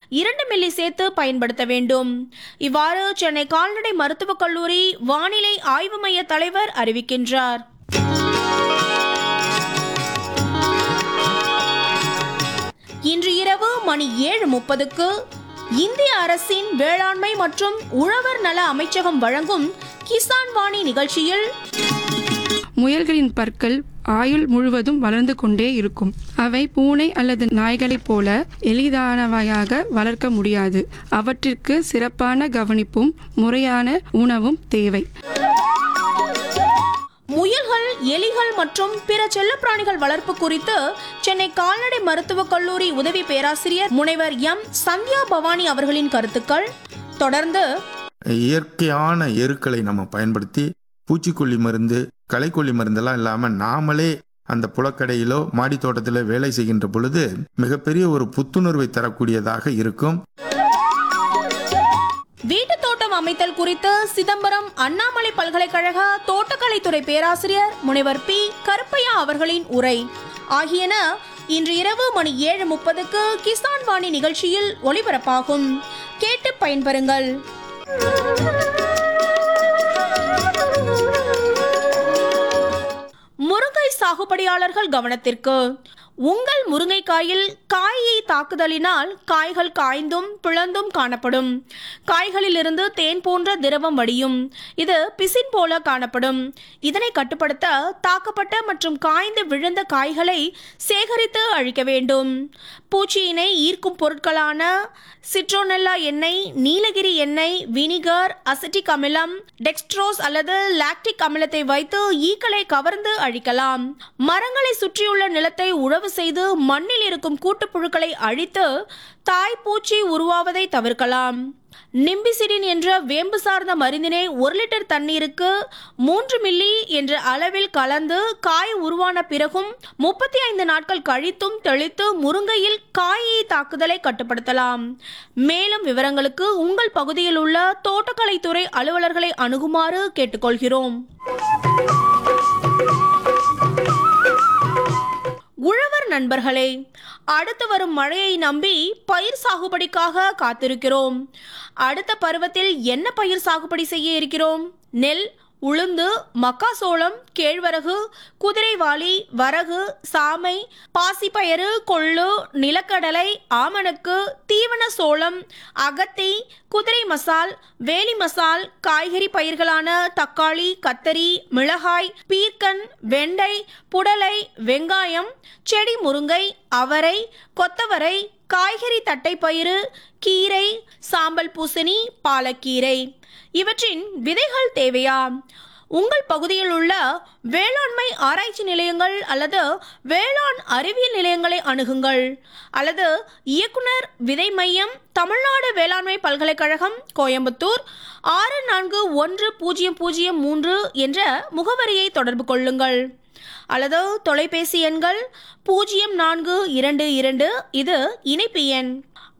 2 milli சேர்த்து பயன்படுத்த வேண்டும். இவ்வாறு சென்னை கால்நடை மருத்துவக் கல்லூரி வானிலை ஆய்வு மைய தலைவர் அறிவிக்கின்றார். இன்று இரவு மணி 7:30க்கு இந்திய அரசின் வேளாண்மை மற்றும் உழவர் நல அமைச்சகம் வழங்கும் கிசான் வாணி நிகழ்ச்சியில் முயல்களின் பற்கள் ஆயுள் முழுவதும் வளர்ந்து கொண்டே இருக்கும். அவை பூனை அல்லது நாய்களைப் போல எளிதானவையாக வளர்க்க முடியாது. அவற்றிற்கு சிறப்பான கவனிப்பும் முறையான உணவும் தேவை. முயல்கள், எலிகள் மற்றும் பிற செல்லப்பிராணிகள் வளர்ப்பு குறித்து சென்னை கால்நடை மருத்துவக் கல்லூரி உதவி பேராசிரியர் முனைவர் எம் சந்தியா பவானி அவர்களின் கருத்துக்கள். தொடர்ந்து இயற்கையான எருக்களை நம்ம பயன்படுத்தி பூச்சிக்கொல்லி மருந்து, களைக்கொல்லி மருந்தெல்லாம் இல்லாமல் நாமளே அந்த புலக்கடையிலோ மாடி தோட்டத்தில் வேலை செய்கின்ற பொழுது மிகப்பெரிய ஒரு புத்துணர்வை தரக்கூடியதாக இருக்கும். வீட்டு தோட்டம் அமைத்தல் குறித்து சிதம்பரம் அண்ணாமலை பல்கலைக்கழக தோட்டக்கலைத்துறை பேராசிரியர் முனைவர் பி கருப்பையா அவர்களின் உரை ஆகியன இன்று இரவு மணி 7:30க்கு கிசான் வாணி நிகழ்ச்சியில் ஒளிபரப்பாகும். கேட்டு பயன்பெறுங்கள். முருங்கை சாகுபடியாளர்கள் கவனத்திற்கு. உங்கள் முருங்கைக்காயில் காயை தாக்குதலினால் காய்கள் காய்ந்தும் பிளந்தும் காணப்படும். காய்களிலிருந்து தேன் போன்ற திரவம் வடியும். இது பிசின் போல காணப்படும். இதனை கட்டுப்படுத்த தாக்கப்பட்ட மற்றும் காய்ந்து விழுந்த காய்களை சேகரித்து அழிக்க வேண்டும். பூச்சியினை ஈர்க்கும் பொருட்களான சிட்ரோனெல்லா எண்ணெய், நீலகிரி எண்ணெய், வினிகர், அசிட்டிக் அமிலம், டெக்ஸ்ட்ரோஸ் அல்லது லாக்டிக் அமிலத்தை வைத்து ஈக்களை கவர்ந்து அழிக்கலாம். மரங்களை சுற்றியுள்ள நிலத்தை உழவு செய்து மண்ணில் இருக்கும் கூட்டுப்புழுக்களை அழித்து தாய்ப்பூச்சி உருவாவதை தவிர்க்கலாம். நிம்பிசிடின் என்ற வேம்பு சார்ந்த மருந்தினை 1 லிட்டர் தண்ணீருக்கு 3 மில்லி என்ற அளவில் கலந்து காய் உருவான பிறகும் 35 நாட்கள் கழித்தும் தெளித்து முருங்கையில் காயை தாக்குதலை கட்டுப்படுத்தலாம். மேலும் விவரங்களுக்கு உங்கள் பகுதியில் உள்ள தோட்டக்கலைத்துறை அலுவலர்களை அணுகுமாறு கேட்டுக்கொள்கிறோம். உழவர் நண்பர்களே, அடுத்து வரும் மழையை நம்பி பயிர் சாகுபடிக்காக காத்திருக்கிறோம். அடுத்த பருவத்தில் என்ன பயிர் சாகுபடி செய்ய இருக்கிறோம்? நெல், உளுந்து, மக்காசோளம், கேழ்வரகு, குதிரைவாலி, வரகு, சாமை, பாசிப்பயறு, கொள்ளு, நிலக்கடலை, ஆமணக்கு, தீவன சோளம், அகத்தி, குதிரை மசால், வேலி மசால், காய்கறி பயிர்களான தக்காளி, கத்தரி, மிளகாய், பீர்க்கன், வெண்டை, புடலை, வெங்காயம், செடி முருங்கை, அவரை, கொத்தவரை, காய்கறி தட்டைப்பயிறு, கீரை, சாம்பல் பூசணி, பாலக்கீரை இவற்றின் விதைகள் தேவையா? உங்கள் பகுதியில் உள்ள வேளாண்மை ஆராய்ச்சி நிலையங்கள் அல்லது வேளாண் அறிவியல் நிலையங்களை அணுகுங்கள். அல்லது இயக்குனர் விதை மையம், தமிழ்நாடு வேளாண்மை பல்கலைக்கழகம், கோயம்புத்தூர் 641003 என்ற முகவரியை தொடர்பு கொள்ளுங்கள். அல்லது தொலைபேசி எண்கள் 0422 இது இணைப்பு எண்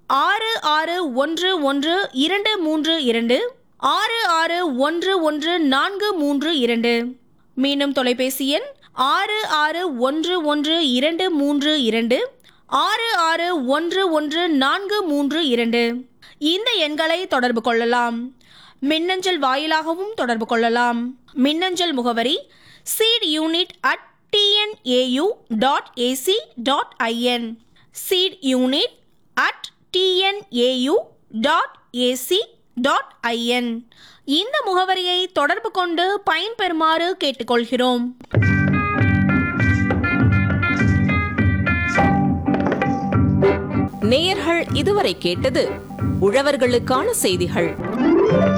661123 661142. மீண்டும் தொலைபேசி எண் 661123 661142. இந்த எண்களை தொடர்பு கொள்ளலாம். மின்னஞ்சல் வாயிலாகவும் தொடர்பு கொள்ளலாம். மின்னஞ்சல் முகவரி seedunit@tnau.ac.in seedunit@tnau.ac.in. இந்த முகவரியை தொடர்பு கொண்டு பயன்பெறுமாறு கேட்டுக்கொள்கிறோம். நேயர்கள் இதுவரை கேட்டது உழவர்களுக்கான செய்திகள்.